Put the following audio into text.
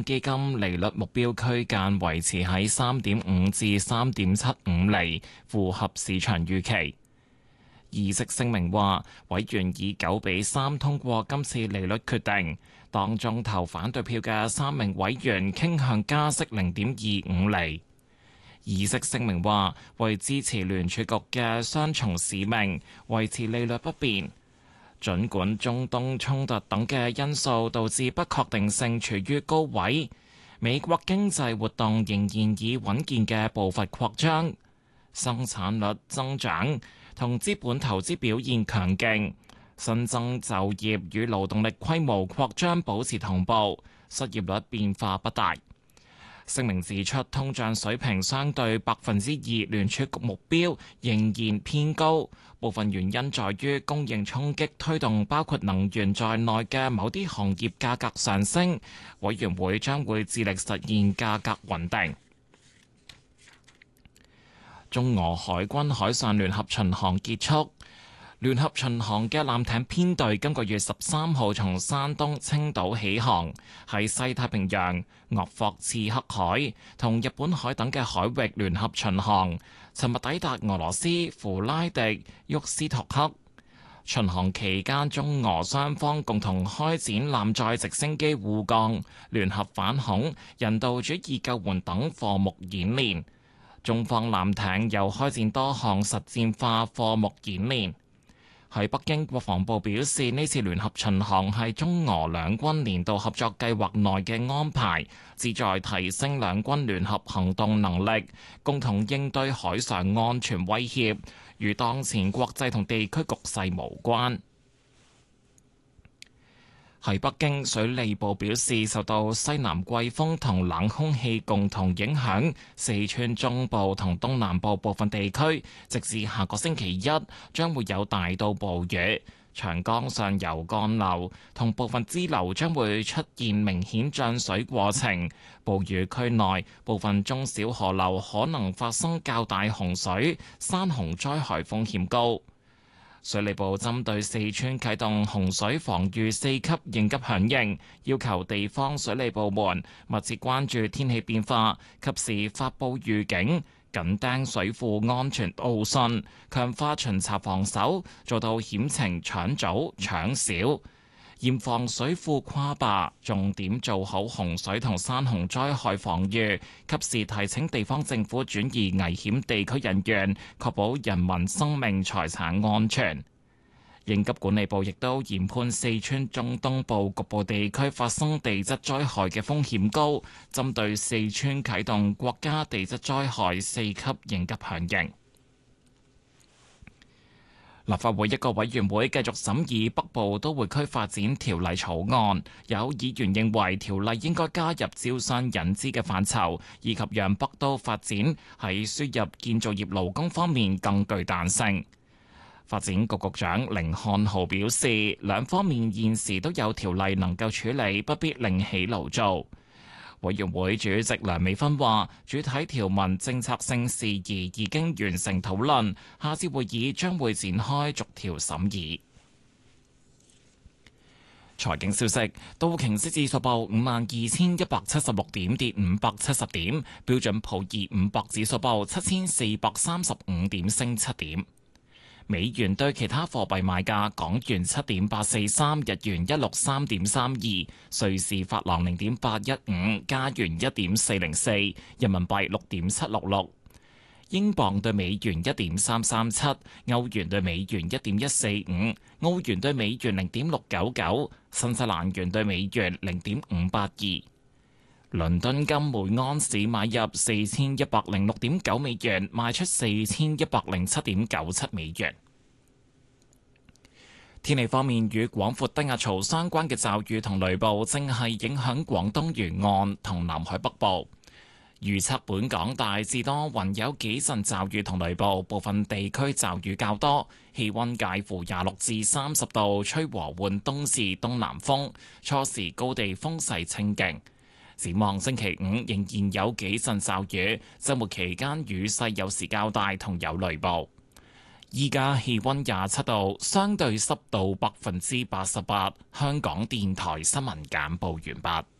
金基金利率目標區間維持喺3.5至3.75厘，符合市場預期。議息聲明話，委員以9-3通過今次利率決定，當中投反對票嘅3名委員傾向加息0.25厘。議息聲明話，為支持聯儲局嘅雙重使命，維持利率不變。儘管中東衝突等嘅因素導致不確定性處於高位，美國經濟活動仍然以穩健嘅步伐擴張，生產率增長同資本投資表現強勁，新增就業與勞動力規模擴張保持同步，失業率變化不大。聲明指出，通脹水平相對2%聯儲局目標仍然偏高，部分原因在於供應衝擊推動包括能源在內嘅某啲行業價格上升。委員會將會致力實現價格穩定。中俄海軍海上聯合巡航結束，聯合巡航嘅艦艇編隊今個月13號從山東青島起航，喺西太平洋、鄂霍次克海同日本海等嘅海域聯合巡航，尋日抵達俄羅斯弗拉迪沃斯托克。巡航期間，中俄雙方共同開展艦載直升機護降、聯合反恐、人道主義救援等課目演練。中方艦艇又開展多項實戰化課目演練。喺北京，國防部表示，呢次聯合巡航係中俄兩軍年度合作計劃內嘅安排，旨在提升兩軍聯合行動能力，共同應對海上安全威脅，與當前國際同地區局勢無關。喺北京，水利部表示，受到西南季風同冷空氣共同影響，四川中部同東南部部分地區，直至下個星期一將會有大到暴雨。長江上游幹流同部分支流將會出現明顯漲水過程，暴雨區內部分中小河流可能發生較大洪水，山洪災害風險高。水利部針對四川啟動洪水防禦4級應急響應，要求地方水利部門密切關注天氣變化，及時發布預警，緊盯水庫安全奧信，強化巡查防守，做到險情搶早搶少，嚴防水庫跨壩，重點做好洪水同山洪災害防禦，及時提請地方政府轉移危險地區人員，確保人民生命財產安全。應急管理部亦都研判四川中東部局部地區發生地質災害嘅風險高，針對四川啟動國家地質災害4級應急響應。立法會一個委員會繼續審議北部都會區發展條例草案，有議員認為條例應該加入招商引資嘅範疇，以及讓北都發展喺輸入建造業勞工方面更具彈性。發展局局長甯漢豪表示，兩方面現時都有條例能夠處理，不必另起爐灶。委員會主席梁美芬話，主體條文政策性事宜已經完成討論，下次會議將會展開逐條審議。財經消息，道瓊斯指數報52,176點，跌570點；標準普爾500指數報7,435點，升7點。美元對其他貨幣買價：港元7.843，日元163.32，瑞士法郎0.815，加元1.404，人民幣6.766，英鎊對美元1.337，歐元對美元1.145，澳元對美元0.699，新西蘭元對美元0.582。倫敦金每安士買入4106.9美元，賣出4107.97美元。天氣方面，與廣闊低壓槽相關嘅驟雨同雷暴正係影響廣東沿岸同南海北部。預測本港大致多雲，有幾陣驟雨同雷暴，部分地區驟雨較多，氣溫介乎26至30度，吹和緩東至東南風，初時高地風勢清勁。展望星期五仍然有幾陣驟雨，週末期間雨勢有時較大，同有雷暴。依家氣溫27度，相對濕度88%。香港電台新聞簡報完畢。